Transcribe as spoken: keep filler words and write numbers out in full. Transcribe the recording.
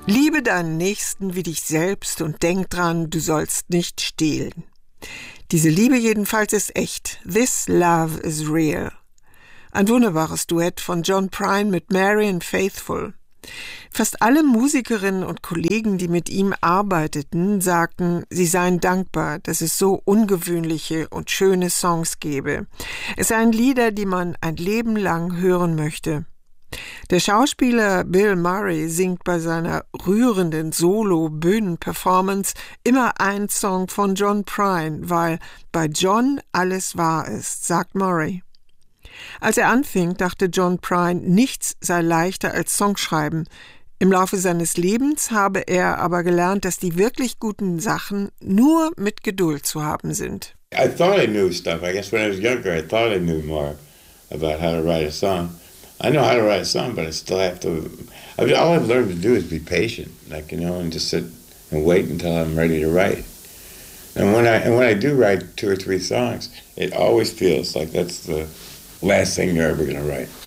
Liebe deinen Nächsten wie dich selbst und denk dran, du sollst nicht stehlen. Diese Liebe jedenfalls ist echt. This love is real. Ein wunderbares Duett von John Prine mit Marianne Faithfull. Fast alle Musikerinnen und Kollegen, die mit ihm arbeiteten, sagten, sie seien dankbar, dass es so ungewöhnliche und schöne Songs gebe. Es seien Lieder, die man ein Leben lang hören möchte. Der Schauspieler Bill Murray singt bei seiner rührenden Solo-Bühnen-Performance immer einen Song von John Prine, weil bei John alles wahr ist, sagt Murray. Als er anfing, dachte John Prine, nichts sei leichter als Songschreiben. Im Laufe seines Lebens habe er aber gelernt, dass die wirklich guten Sachen nur mit Geduld zu haben sind. I thought I knew stuff. I guess when I was younger, I thought I knew more about how to write a song. I know how to write a song, but I still have to. I mean, all I've learned to do is be patient, like, you know, and just sit and wait until I'm ready to write. And when I and when I do write two or three songs, it always feels like that's the last thing you're ever going to write.